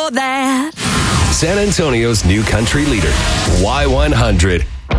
for that. San Antonio's new country leader, Y100.